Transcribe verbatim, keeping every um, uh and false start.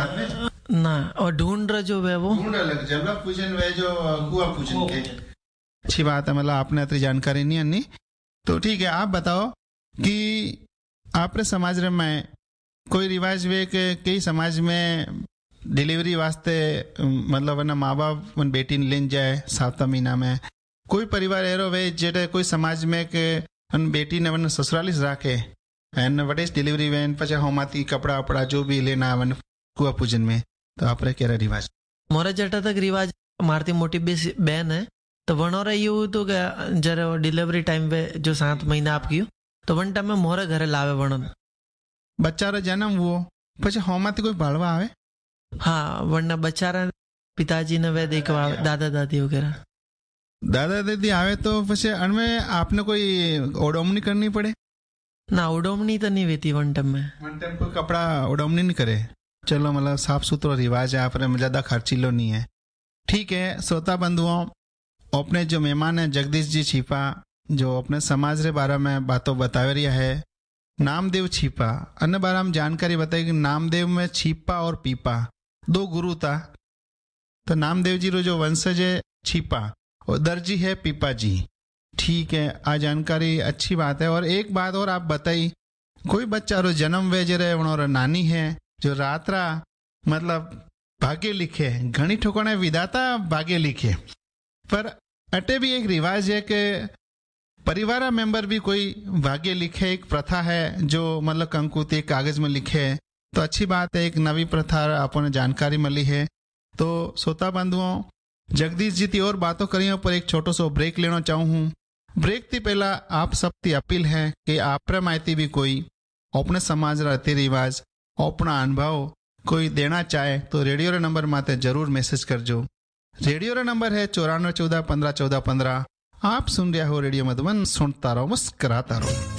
बाद में ना और ढूंढ रहे जो वे वो ढूंढ अलग जबला पूजन वे जो गुआ पूजन के अच्छी बात है। मतलब आपने इतनी जानकारी नहीं अन्नी तो ठीक है। आप बताओ कि आपरे समाज रे में कोई रिवाज वे के कई समाज में डिलीवरी वास्ते मतलब वना माँ बाप वन बेटी ने लेन जाए सातवा महीना में कोई परिवार एरो वे जेटे कोई समाज में के अन बेटी ने वन ससुरालिस राखे एन वटेस डिलीवरी वेन पचे होमाती कपड़ा वपड़ा जो भी लेना वन कुआ पूजन में तो आपरे केरा रिवाज मोरे जटा तक रिवाज मारती मोटी बेस बहन है तो वनो रे यू तो जरे डिलीवरी टाइम पे जो सात महीना आप कियो तो वन टाइम में मोरे घरे लावे वणन बच्चा रो जन्म हुओ पचे होमाती कोई बाळवा आवे हाँ वरना बच्चारा पिताजी ने वे देखवा दादा दादी वगैरह दादा दादी आवे तो पचे अनमें आपने कोई ओडोमनी करनी पड़े ना उडोमनी तो नहीं वेती वन टाइम में वन टाइम कोई कपड़ा उडोमनी नहीं करे। चलो मतलब साफ सुथरा रिवाज है आप ज्यादा खर्चीलो नहीं है। ठीक है श्रोता बंधुओं अपने जो मेहमान है जगदीश जी छिपा जो अपने समाज के बारे में बातों बतावे रिया है नामदेव छिपा अन्य बारे में जानकारी बताई कि नामदेव में छिपा और पीपा दो गुरु था। तो नामदेव जी रो जो वंशज है छिपा और दर्जी है पीपा जी। ठीक है आ जानकारी अच्छी बात है। और एक बात और आप बताई कोई बच्चा रो जन्म वे जरे उन्होंने नानी है जो रात्रा मतलब भाग्य लिखे घनी ठोकने विदाता भाग्य लिखे पर अटे भी एक रिवाज है कि परिवार मेंबर भी कोई भाग्य लिखे एक प्रथा है जो मतलब कंकुत एक कागज में लिखे तो अच्छी बात है। एक नवी प्रथा आपने जानकारी मिली है। तो श्रोता बंधुओं जगदीश जी की और बातों करियो पर एक छोटो सो ब्रेक लेना चाहूँ हूँ। ब्रेक थी पहला आप सबकी अपील है कि आप माहिती भी कोई अपने समाज रीति रिवाज अपना अनुभव कोई देना चाहे तो रेडियो रे नंबर माते जरूर मैसेज करजो। रेडियो रे नंबर है चौरानवे चौदह पंद्रह चौदह पंद्रह। आप सुन रहे हो रेडियो मधुबन सुनता रहो मुस्कुराता रहो।